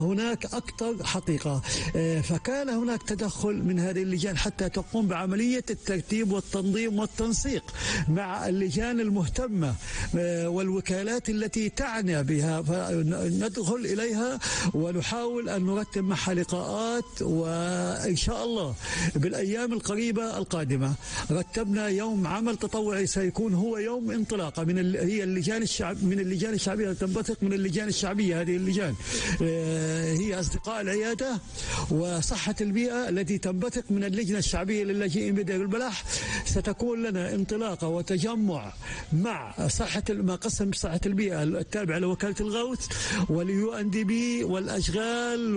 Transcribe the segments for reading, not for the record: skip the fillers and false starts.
هناك أكثر حقيقة. فكان هناك تدخل من هذه اللجان حتى تقوم بعملية الترتيب والتنظيم والتنسيق مع اللجان المهتمة والوكالات التي تعنى بها، فندخل إليها ونحاول أن نرتب معها لقاءات. وإن شاء الله بالأيام القريبة القادمة رتبنا يوم عمل تطوعي سيكون هو يوم انطلاقة هي اللجان من اللجان الشعبية، تنبثق من اللجان الشعبية. هذه اللجان هي أصدقاء العيادة وصحة البيئة التي تنبثق من اللجنة الشعبية للاجئين بدير البلح. ستكون لنا انطلاقة وتجمع مع قسم صحة البيئة التابع لوكالة الغوث واليو ان دي بي والأشغال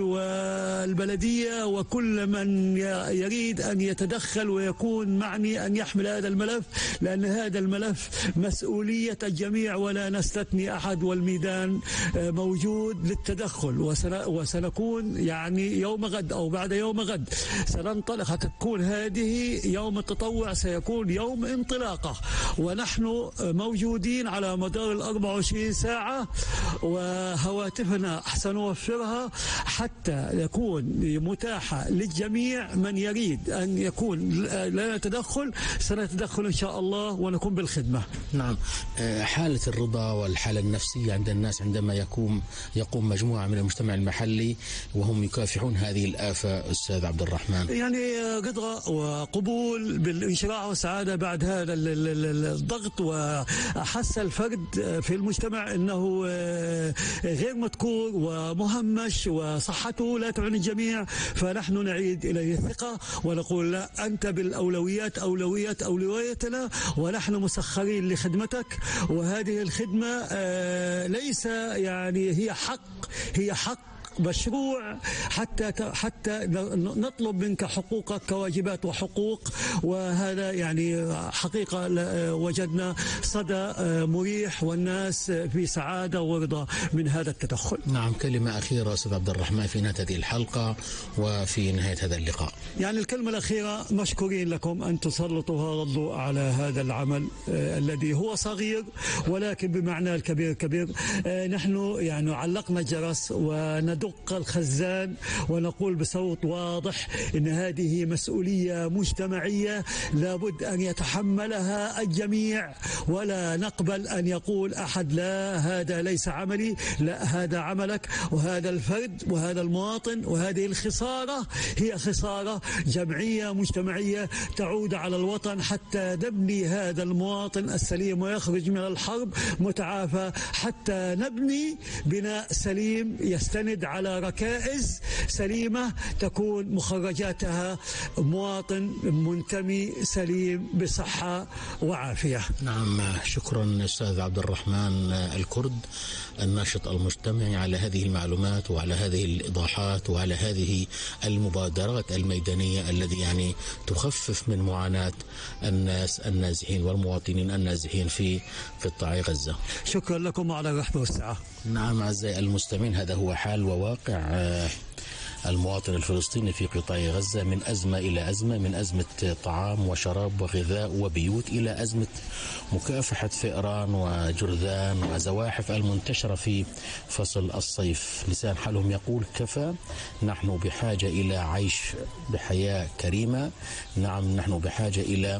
والبلدية وكل من يريد أن يتدخل ويكون معني أن يحمل هذا الملف، لأن هذا الملف مسؤولية الجميع ولا نستثني أحد، والميدان موجود للتدخل. وسنكون يعني يوم غد أو بعد يوم غد سننطلق، هتكون هذه يوم التطوع سيكون يوم انطلاقة، ونحن موجودين على مدار 24 ساعة، وهواتفنا سنوفرها حتى يكون متاحة للجميع. من يريد أن يكون لنا تدخل سنتدخل إن شاء الله ونكون بالخدمة. نعم. حالة الرضا والحالة النفسية عند الناس عندما يقوم مجموعة من المجتمع المحلي وهم يكافحون هذه الآفة أستاذ عبد الرحمن؟ يعني قدرة وقبول بالانشراح والسعادة بعد هذا الضغط، وأحس الفرد في المجتمع أنه غير مذكور ومهمش وصحته لا تعني الجميع. فنحن نعيد إليه الثقة ونقول لا، أنت بالأولويات أولويتنا، ونحن مسخرين لخدمتك. وهذه الخدمة ليس يعني هي حق مشروع حتى نطلب منك حقوقك كواجبات وحقوق. وهذا يعني حقيقة وجدنا صدى مريح والناس في سعادة ورضا من هذا التدخل. نعم. كلمة أخيرة أستاذ عبد الرحمن في نهاية هذه الحلقة وفي نهاية هذا اللقاء. يعني الكلمة الأخيرة، مشكورين لكم أن تسلطوا هذا الضوء على هذا العمل الذي هو صغير ولكن بمعنى الكبير كبير. نحن يعني علقنا الجرس وندق الخزان ونقول بصوت واضح إن هذه مسؤولية مجتمعية لابد أن يتحملها الجميع، ولا نقبل أن يقول أحد لا هذا ليس عملي، لا هذا عملك. وهذا الفرد وهذا المواطن وهذه الخسارة هي خسارة جمعية مجتمعية تعود على الوطن حتى نبني هذا المواطن السليم ويخرج من الحرب متعافى، حتى نبني بناء سليم يستند على ركائز سليمة تكون مخرجاتها مواطن منتمي سليم بصحة وعافية. نعم. شكرا أستاذ عبد الرحمن الكرد الناشط المجتمعي على هذه المعلومات وعلى هذه الإيضاحات وعلى هذه المبادرات الميدانية التي يعني تخفف من معاناة الناس النازحين والمواطنين النازحين في قطاع غزة. شكرا لكم على الرحب والسعة. نعم أعزائي المستمعين، هذا هو حال وواقع المواطن الفلسطيني في قطاع غزة، من أزمة إلى أزمة، من أزمة طعام وشراب وغذاء وبيوت إلى أزمة مكافحة فئران وجرذان وزواحف المنتشرة في فصل الصيف. لسان حالهم يقول كفى، نحن بحاجة إلى عيش بحياة كريمة. نعم، نحن بحاجة إلى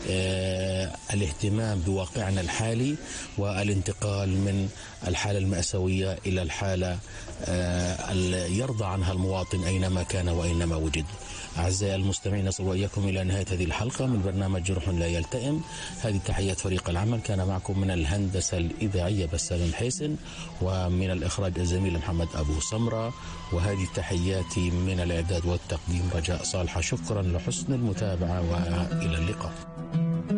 الاهتمام بواقعنا الحالي والانتقال من الحالة المأساوية إلى الحالة يرضى عنها المواطن أينما كان وأينما وجد. أعزائي المستمعين، نصل وإياكم إلى نهاية هذه الحلقة من برنامج جرح لا يلتئم. هذه تحيات فريق العمل، كان معكم من الهندسة الإذاعية بسام الحيسن، ومن الإخراج الزميل محمد أبو سمرة، وهذه تحياتي من الإعداد والتقديم رجاء صالحة. شكرا لحسن المتابعة وإلى اللقاء.